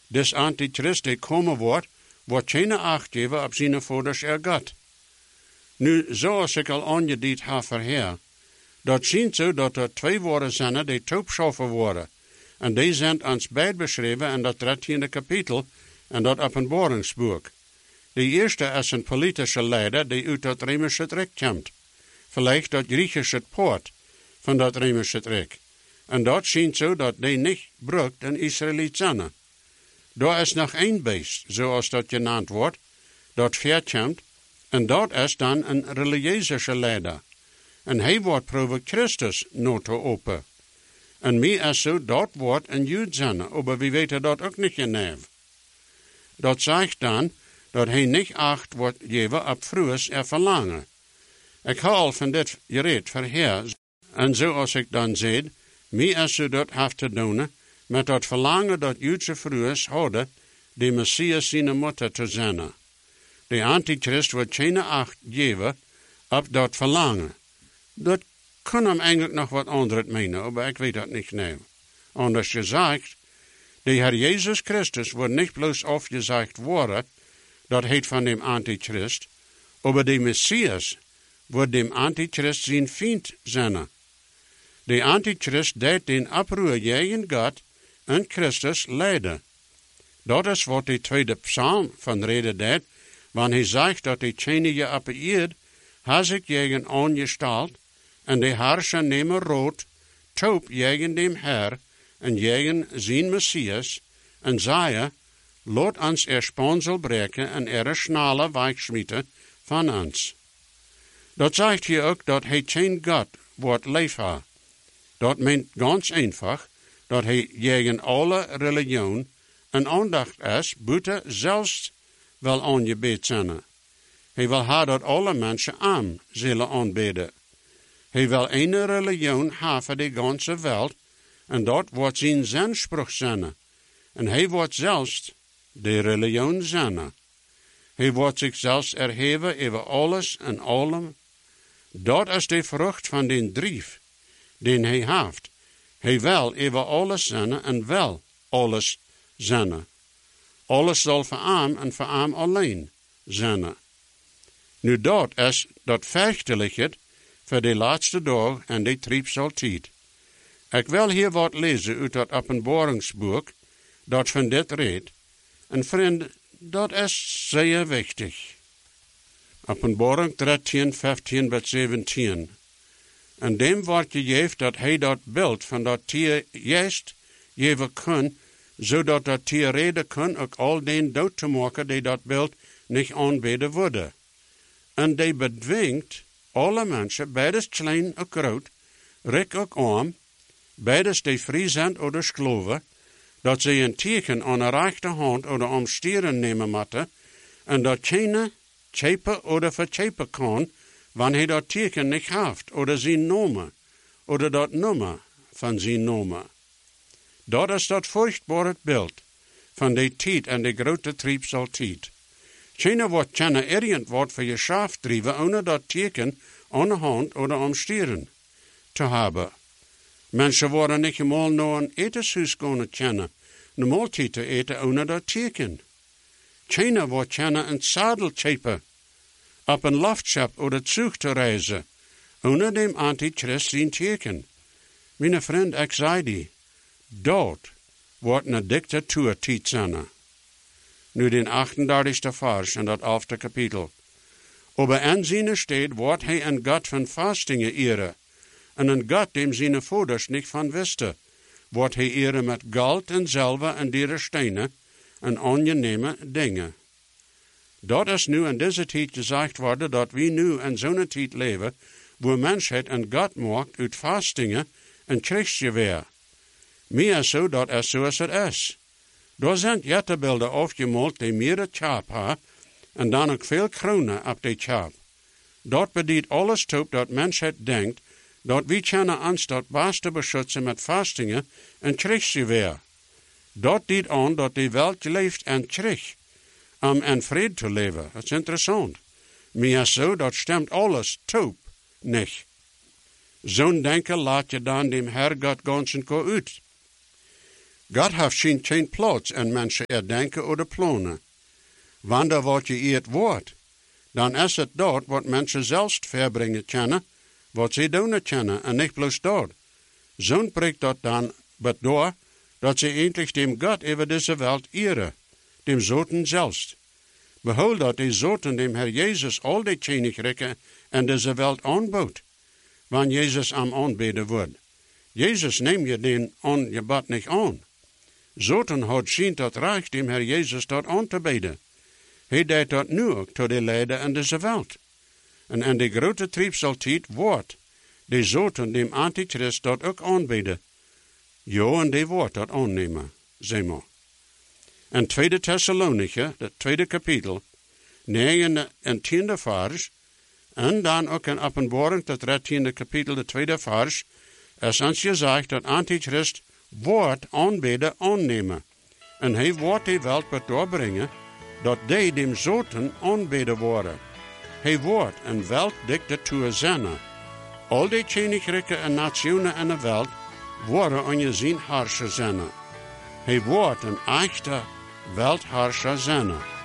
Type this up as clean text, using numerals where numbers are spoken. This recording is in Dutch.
des Antichrist die komen wordt geen acht geven op zijn vaders God. Nu, zoals ik al aangediend heb voorher, dat ziet zo dat er 2 woorden zijn die toepschaffen worden. En die zijn ons beide beschreven in dat 13e kapitel en dat openbaringsboek. De eerste is een politische leider die uit dat Römische Rijk komt. Vielleicht dat Griechische poort van dat Römische Rijk. En dat ziet zo dat die niet brukt een Israëliet zijn. Daar is nog één beest, zoals dat genaamd wordt, dat verkomt, en dat is dan een religieuze leider. En hij wordt probeert Christus nog te open. En mij is zo, dat wordt een Jood zijn, maar we weten dat ook niet genau. Dat zegt dan, dat hij niet acht wordt geven op vroeges verlangen. Ik heb al van dit gereed voorher, en zoals ik dan zei, mij is zo dat heeft te doen met dat verlangen dat Joodse vroegers hadden, de Messias zijn moeder te zijn. De Antichrist wordt geen acht geven op dat verlangen. Dat kan hem eigenlijk nog wat anders menen, maar ik weet dat niet nou. Anders gezegd, de Heer Jezus Christus wordt niet bloos afgezegd worden, dat heet van dem Antichrist, maar de Messias wordt dem Antichrist zijn vriend zijn. De Antichrist deed den oproer tegen God en Christus leiden. Dat is wat de tweede psalm van reden deed, wanneer hij zegt dat de tjenige op de eerd has zich tegen aangesteld, en de Herrscher nemen rood, toop tegen dem Herr, en tegen zijn Messias, en zei, laat ons sponsel breken en snelle wegsmieten van ons. Dat zegt hier ook dat hij geen God wordt leef ha. Dat meent ganz einfach, dat hij tegen alle religion en aandacht is, buiten zelfs wel aangebed zijn. Hij wil ha dat alle mensen aan zullen aanbidden. Hij wil een religion ha voor de ganze wereld, en dat wordt zijn zenspruch zijn. En hij wordt zelfs de religion zijn. Hij wordt zich zelfs erheven over alles en allem. Dat is de vrucht van den drief, den hij heeft. Hij wil over alles zijn en wel alles zijn. Alles zal voor hem en voor hem alleen zijn. Nu dat is dat vechtelige voor de laatste dag en de triebsaltijd. Ik wil hier wat lezen uit dat openbaringsboek, dat van dit redt. En vriend, dat is zeer wichtig. Openbaring 13, 15 tot 17. En dem wordt gegeven dat hij dat beeld van dat tier juist geven kan, zodat dat tier reden kan ook al den dood te maken die dat beeld niet aanbeden worden. En die bedwingt alle mensen, beides klein en groot, rijk ook arm, beides die vrij zijn oder geloven, dat ze een teken aan de rechterhand oder am stieren nemen moeten, en dat keine chepen oder verchepen kan, wanneer hij dat teken niet heeft, oder zijn nomen, oder dat nummer van zijn nomen. Dat is dat furchtbare beeld van de tijd en de grote triebsaltijd. Keine wordt keine ergend wordt voor je schaaf drijven, ohne dat teken aan de hand oder am stieren te hebben. Mensen worden niet eenmaal naar een etenshuis kunnen kennen, een maaltijd te eten ohne dat teken. Keine wordt kennen een zadel chepen, op een loftschap oder Zug te reizen, ohne dem Antichrist zijn teken. Mijn vriend, ik zei die, dat wordt een dictatuur-tijd zijn. Nu den 38. vers in dat 11. kapitel. Aber in zijn steed wordt hij een God van vastingen ere, en een God dem zijn vaders niet van wisten, wordt hij ere met goud en zilver en dure stenen en aangename dingen. Dat is nu in deze tijd gezegd worden dat we nu in zo'n tijd leven, waar mensheid een God maakt uit vastingen en krijgsgeweer. Meer zo dat is zoals het is. Daar zijn jettebeelden afgemald die meer het schaap hebben, en dan ook veel kronen op die schaap. Dat bedient alles toe dat mensheid denkt, dat we kunnen ons dat beste beschützen met vastingen en krijgsgeweer. Dat dient aan dat die wereld leeft en krijgt, om in vrede te leven. Dat is interessant. Maar zo, dat stemt alles toe niet. Zo'n denken laat je dan dem Herrgott ganzen ko uit. God heeft geen plaats en mensen erdenken oder plannen. Wanneer wat je het woord, dan is het dat wat mensen zelfs verbrengen kennen, wat ze doen kennen, en niet bloos dat. Zo'n preekt dat dan bedoor, dat ze endlich dem God over deze wereld eren, dem Zoten zelfs. Behold dat die Zoten dem Herr Jezus al die Königreichen en deze wereld aanbouwt, wanneer Jezus am aanbeden wordt. Jezus neemt je den aangebod niet aan. Zoten had zien dat recht dem Herr Jezus dat aan te beden. Hij deed dat nu ook tot de leider in deze wereld. En in de grote triebseltijd wordt de Zoten dem Antichrist dat ook aanbeden. Jo, en die wordt dat aannemen, zeg maar. En 2 Thessalonicher, het 2e kapitel, 9 en 10e vers, en dan ook in Openbaring, het 13e kapitel, de 2e vers, is ons gezegd dat Antichrist wordt aanbeden aannemen. En hij wordt die wereld doorbrengen, dat die dem Zoten aanbeden worden. Hij wordt een weltdictatuur zijn. Al die königrijken en nationen in de wereld worden onder zijn harscher zijn. Hij wordt een echte weltharscher zijn.